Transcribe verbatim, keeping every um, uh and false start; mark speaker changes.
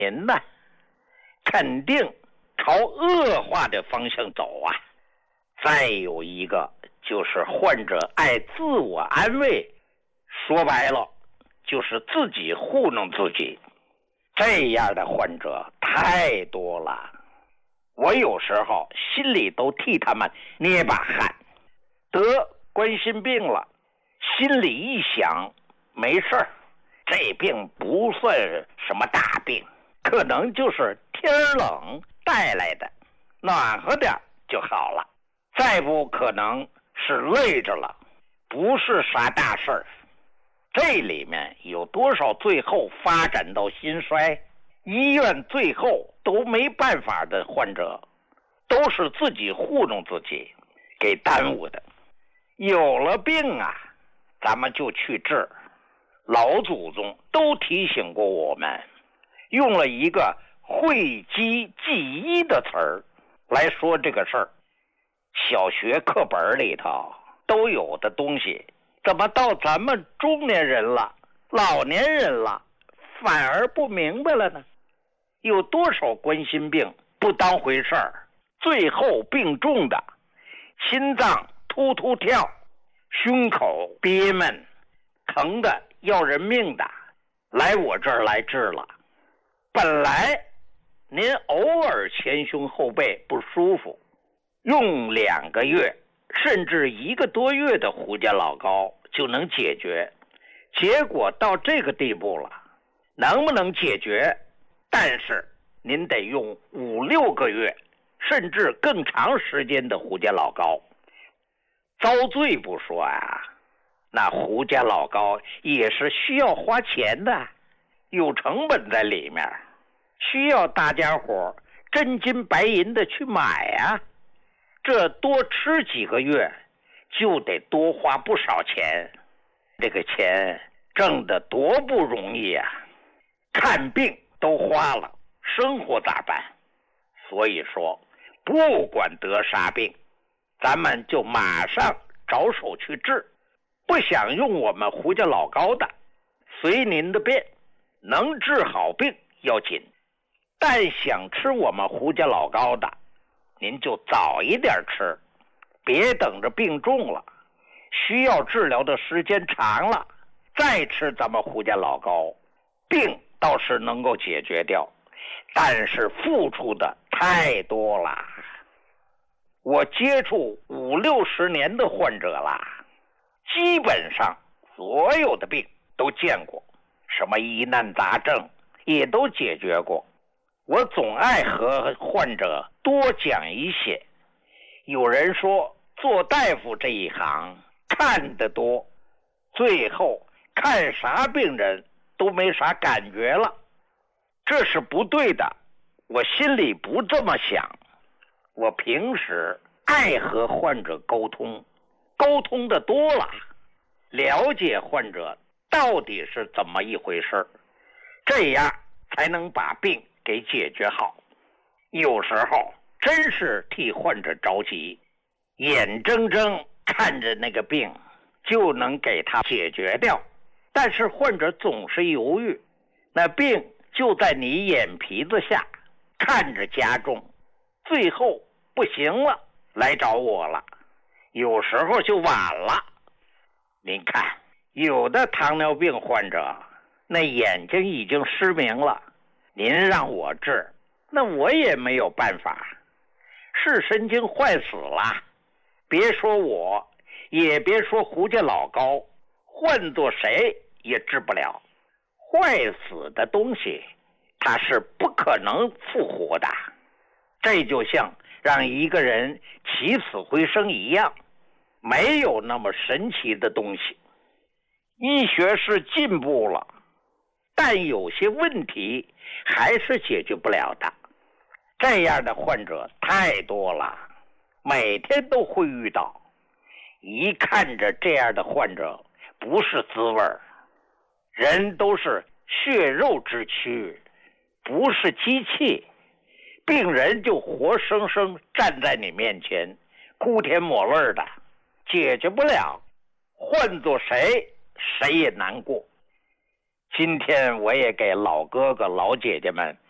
Speaker 1: 您呢，肯定朝恶化的方向走啊。再有一个就是患者爱自我安慰，说白了就是自己糊弄自己，这样的患者太多了。我有时候心里都替他们捏把汗。得冠心病了，心里一想，没事儿，这病不算什么大病，可能就是天冷带来的，暖和点就好了。再不可能是累着了，不是啥大事儿。这里面有多少最后发展到心衰，医院最后都没办法的患者，都是自己糊弄自己给耽误的。有了病啊，咱们就去治。老祖宗都提醒过我们，用了一个讳疾忌医的词儿来说这个事儿。小学课本里头都有的东西，怎么到咱们中年人了，老年人了，反而不明白了呢？有多少冠心病不当回事儿，最后病重的，心脏突突跳，胸口憋闷，疼的要人命的，来我这儿来治了。本来您偶尔前胸后背不舒服，用两个月甚至一个多月的胡家老膏就能解决，结果到这个地步了，能不能解决？但是您得用五六个月甚至更长时间的胡家老膏。遭罪不说啊，那胡家老膏也是需要花钱的，有成本在里面，需要大家伙真金白银的去买啊。这多吃几个月就得多花不少钱，这个钱挣得多不容易啊！看病都花了，生活咋办？所以说不管得啥病，咱们就马上着手去治。不想用我们胡家老膏的，随您的便，能治好病要紧。但想吃我们胡家老膏的，您就早一点吃，别等着病重了，需要治疗的时间长了再吃咱们胡家老膏。病倒是能够解决掉，但是付出的太多了。我接触五六十年的患者了，基本上所有的病都见过，什么疑难杂症也都解决过。我总爱和患者多讲一些。有人说做大夫这一行看得多，最后看啥病人都没啥感觉了，这是不对的。我心里不这么想。我平时爱和患者沟通，沟通的多了，了解患者到底是怎么一回事，这样才能把病给解决好。有时候真是替患者着急，眼睁睁看着那个病就能给他解决掉，但是患者总是犹豫，那病就在你眼皮子下，看着加重，最后不行了来找我了，有时候就晚了。您看有的糖尿病患者那眼睛已经失明了，您让我治，那我也没有办法，视神经坏死了，别说我，也别说胡家老膏，换做谁也治不了。坏死的东西它是不可能复活的，这就像让一个人起死回生一样，没有那么神奇的东西。医学是进步了，但有些问题还是解决不了的。这样的患者太多了，每天都会遇到。一看着这样的患者不是滋味儿，人都是血肉之躯，不是机器，病人就活生生站在你面前，哭天抹泪的，解决不了，换做谁谁也难过。今天我也给老哥哥老姐姐们